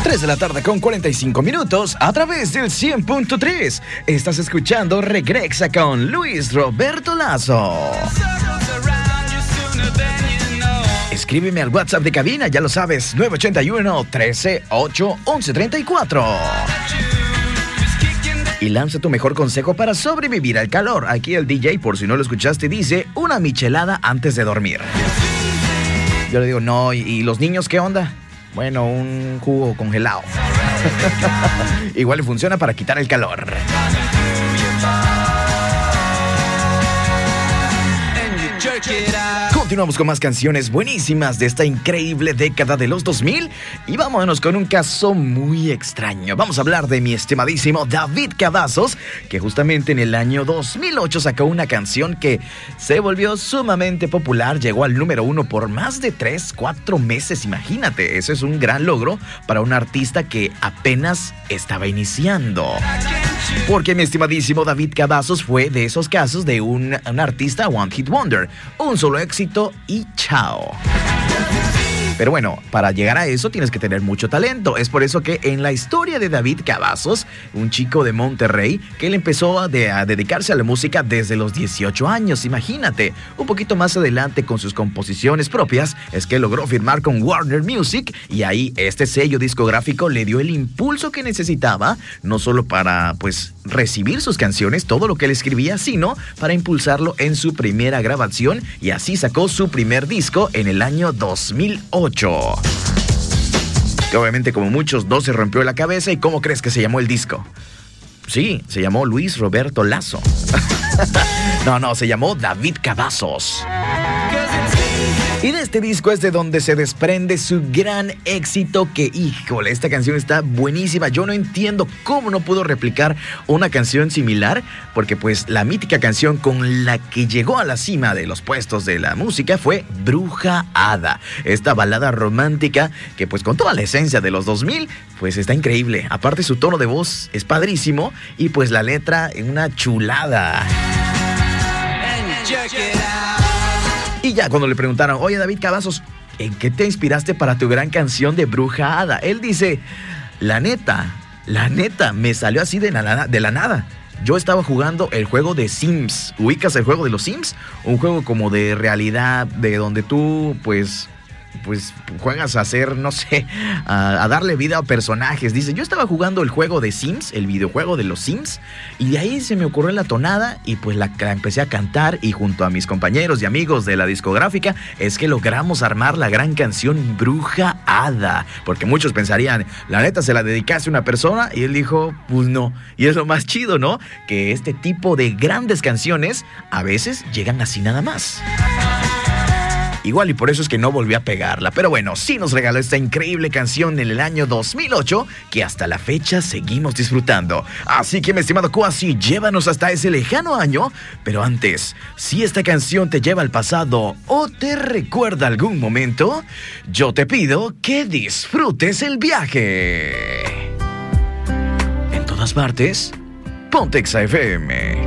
3 de la tarde con 45 minutos a través del 100.3. Estás escuchando Regrexa con Luis Roberto Lazo. Escríbeme al WhatsApp de cabina, ya lo sabes, 981-13-8-11-34. Y lanza tu mejor consejo para sobrevivir al calor. Aquí el DJ, por si no lo escuchaste, dice una michelada antes de dormir. Yo le digo, no, ¿y los niños qué onda? Bueno, un jugo congelado. Igual le funciona para quitar el calor. Continuamos con más canciones buenísimas de esta increíble década de los 2000 y vámonos con un caso muy extraño. Vamos a hablar de mi estimadísimo David Cavazos, que justamente en el año 2008 sacó una canción que se volvió sumamente popular, llegó al número 1 por más de 3-4 meses, imagínate, eso es un gran logro para un artista que apenas estaba iniciando. Porque mi estimadísimo David Cavazos fue de esos casos de un artista One Hit Wonder, un solo éxito y chao. Pero bueno, para llegar a eso tienes que tener mucho talento. Es por eso que en la historia de David Cavazos, un chico de Monterrey, que él empezó a dedicarse a la música desde los 18 años, imagínate. Un poquito más adelante con sus composiciones propias, es que logró firmar con Warner Music y ahí este sello discográfico le dio el impulso que necesitaba, no solo para, pues, recibir sus canciones, todo lo que él escribía, sino para impulsarlo en su primera grabación y así sacó su primer disco en el año 2008. Que obviamente, como muchos, no se rompió la cabeza. ¿Y cómo crees que se llamó el disco? Sí, se llamó Luis Roberto Lazo. No, se llamó David Cavazos. Y de este disco es de donde se desprende su gran éxito que, híjole, esta canción está buenísima. Yo no entiendo cómo no pudo replicar una canción similar, porque pues la mítica canción con la que llegó a la cima de los puestos de la música fue Bruja Hada. Esta balada romántica que pues con toda la esencia de los 2000, pues está increíble. Aparte su tono de voz es padrísimo y pues la letra es una chulada. Y ya cuando le preguntaron, oye David Cavazos, ¿en qué te inspiraste para tu gran canción de Bruja Hada? Él dice, la neta, me salió así de la nada. Yo estaba jugando el juego de Sims. ¿Ubicas el juego de los Sims? Un juego como de realidad, de donde tú, pues juegas a hacer, no sé, a darle vida a personajes. Dice, yo estaba jugando el juego de Sims, el videojuego de los Sims, y de ahí se me ocurrió la tonada y pues la empecé a cantar y junto a mis compañeros y amigos de la discográfica es que logramos armar la gran canción Bruja Hada. Porque muchos pensarían, la neta se la dedicaste a una persona, y él dijo, pues no. Y es lo más chido, ¿no? Que este tipo de grandes canciones a veces llegan así nada más. Igual y por eso es que no volvió a pegarla. Pero bueno, sí nos regaló esta increíble canción en el año 2008 que hasta la fecha seguimos disfrutando. Así que, mi estimado Kwasi, llévanos hasta ese lejano año. Pero antes, si esta canción te lleva al pasado o te recuerda algún momento, yo te pido que disfrutes el viaje. En todas partes, Ponte Exa FM.